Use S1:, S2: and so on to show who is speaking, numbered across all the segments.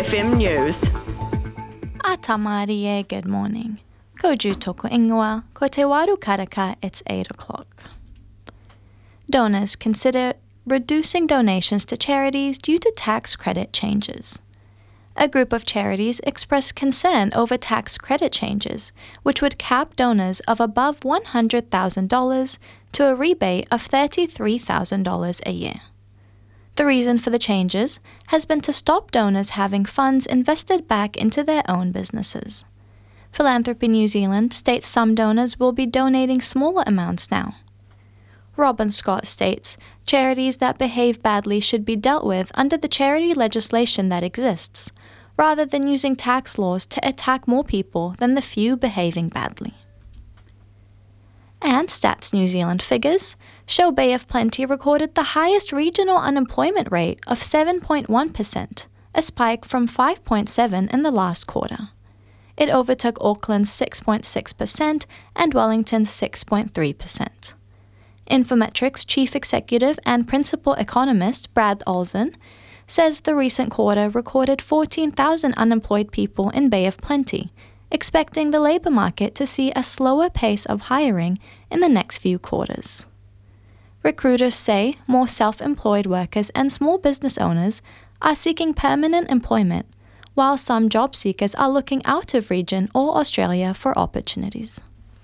S1: BFM News.
S2: A tamarie, good morning. Ko ju toko ingoa, ko te waru karaka, it's 8 o'clock. Donors consider reducing donations to charities due to tax credit changes. A group of charities expressed concern over tax credit changes, which would cap donors of above $100,000 to a rebate of $33,000 a year. The reason for the changes has been to stop donors having funds invested back into their own businesses. Philanthropy New Zealand states some donors will be donating smaller amounts now. Robin Scott states charities that behave badly should be dealt with under the charity legislation that exists, rather than using tax laws to attack more people than the few behaving badly. And Stats New Zealand figures show Bay of Plenty recorded the highest regional unemployment rate of 7.1%, a spike from 5.7% in the last quarter. It overtook Auckland's 6.6% and Wellington's 6.3%. Infometrics Chief Executive and Principal Economist Brad Olsen says the recent quarter recorded 14,000 unemployed people in Bay of Plenty, expecting the labour market to see a slower pace of hiring in the next few quarters. Recruiters say more self-employed workers and small business owners are seeking permanent employment, while some job seekers are looking out of region or Australia for opportunities.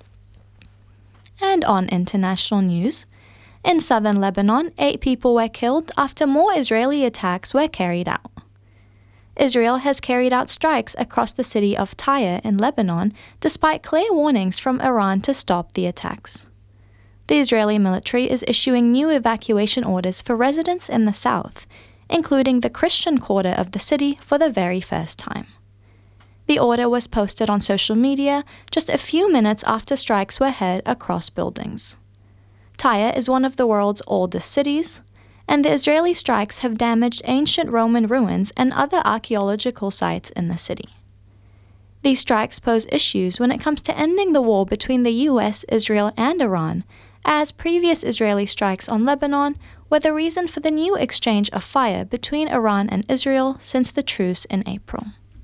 S2: And on international news, in southern Lebanon, 8 people were killed after more Israeli attacks were carried out. Israel has carried out strikes across the city of Tyre in Lebanon despite clear warnings from Iran to stop the attacks. The Israeli military is issuing new evacuation orders for residents in the south, including the Christian quarter of the city for the very first time. The order was posted on social media just a few minutes after strikes were heard across buildings. Tyre is one of the world's oldest cities, and the Israeli strikes have damaged ancient Roman ruins and other archaeological sites in the city. These strikes pose issues when it comes to ending the war between the US, Israel, and Iran, as previous Israeli strikes on Lebanon were the reason for the new exchange of fire between Iran and Israel since the truce in April.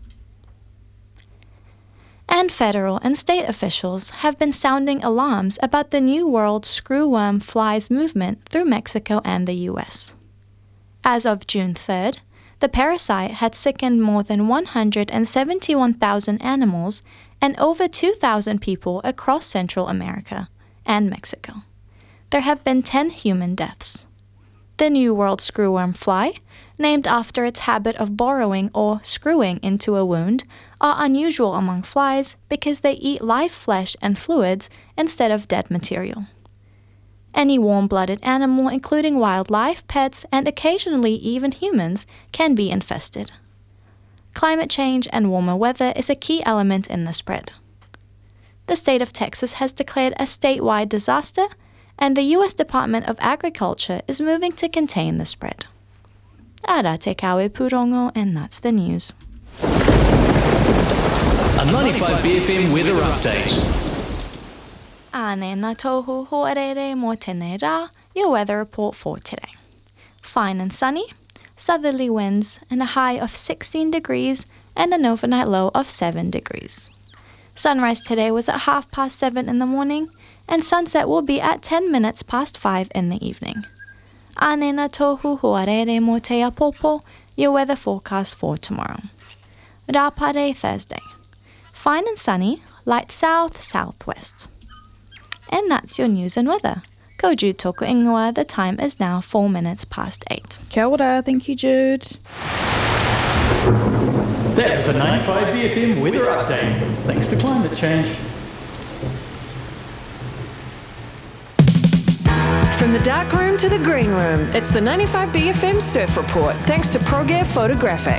S2: And federal and state officials have been sounding alarms about the New World screwworm flies movement through Mexico and the US. As of June 3rd, the parasite had sickened more than 171,000 animals and over 2,000 people across Central America and Mexico. There have been 10 human deaths. The New World screwworm fly, named after its habit of burrowing or screwing into a wound, are unusual among flies because they eat live flesh and fluids instead of dead material. Any warm-blooded animal, including wildlife, pets, and occasionally even humans, can be infested. Climate change and warmer weather is a key element in the spread. The state of Texas has declared a statewide disaster, and the U.S. Department of Agriculture is moving to contain the spread. Ara te kawe purongo, and that's the news.
S3: A 95 BFM weather update.
S2: Ane na tohu hoarere mo tēnei rā, your weather report for today. Fine and sunny, southerly winds, and a high of 16 degrees and an overnight low of 7 degrees. Sunrise today was at 7:30 in the morning, and sunset will be at 10 minutes past 5 in the evening. Ane na tohu hoarere mo te apopo, your weather forecast for tomorrow. Rapare Thursday. Fine and sunny, light south-southwest. And that's your news and weather. Ko ju toko ingoa, the time is now 4 minutes past 8.
S4: Kia ora, thank you, Jude.
S3: That was a 95 BFM weather update. Thanks to climate change.
S1: From the dark room to the green room, it's the 95 BFM Surf Report, thanks to ProGear Photographic.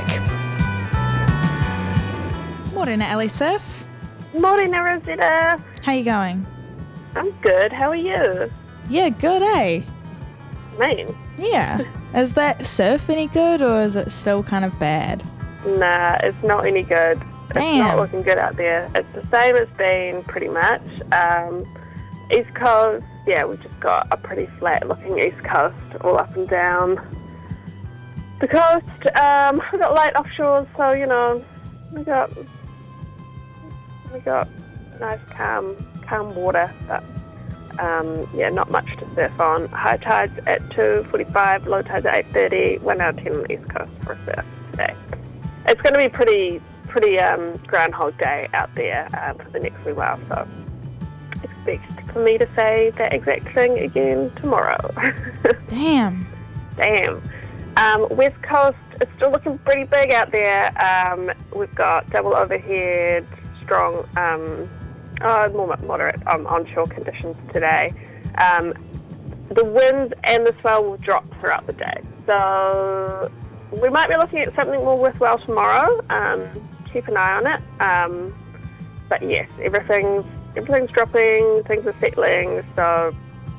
S4: Morena, Ellie Surf.
S5: Morena, Rosetta.
S4: How you going?
S5: I'm good. How are you?
S4: Yeah, good, eh?
S5: Mean.
S4: Yeah. Is that surf any good, or is it still kind of bad?
S5: Nah, it's not any good.
S4: Damn.
S5: It's not looking good out there. It's the same as been, pretty much. East Coast, yeah, we've just got a pretty flat-looking East Coast, all up and down. The coast, we've got light offshores, so, you know, we got nice calm water, but not much to surf on. High tides at 2:45, low tides at 8:30, 1 out of 10 on the east coast for a surf today. It's going to be pretty Groundhog Day out there for the next wee while, so expect for me to say that exact thing again tomorrow.
S4: Damn.
S5: West Coast is still looking pretty big out there. We've got double overhead, strong, more moderate onshore conditions today. The winds and the swell will drop throughout the day. So we might be looking at something more worthwhile tomorrow. Keep an eye on it. But yes, everything's dropping, things are settling, so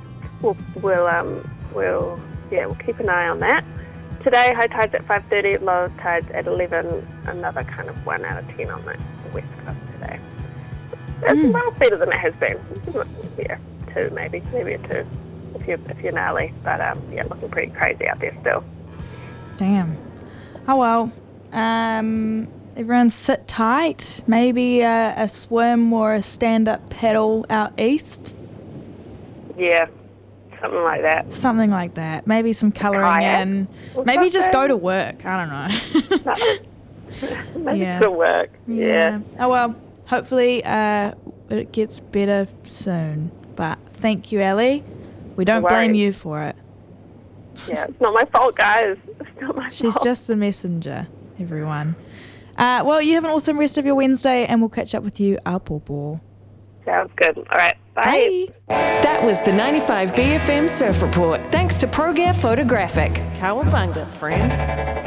S5: we'll keep an eye on that. Today, high tides at 5:30, low tides at 11, another kind of 1 out of 10 on the west coast today. It's well better than it has been. Yeah, 2 maybe a 2 if you're gnarly. But looking pretty crazy out there still.
S4: Damn. Oh well. Everyone sit tight. Maybe a swim or a stand-up paddle out east.
S5: Yeah, something like that. Maybe some colouring in. Maybe just go to work. I don't know. Maybe to work. Yeah.
S4: Oh well. Hopefully it gets better soon. But thank you, Ellie. We don't blame you for it.
S5: Yeah, it's not my fault, guys. It's not my fault.
S4: She's just the messenger, everyone. Well, you have an awesome rest of your Wednesday, and we'll catch up with you Apopo.
S5: Sounds good. All right. Bye.
S1: That was the 95 BFM Surf Report. Thanks to ProGear Photographic. Cowabunga, friend.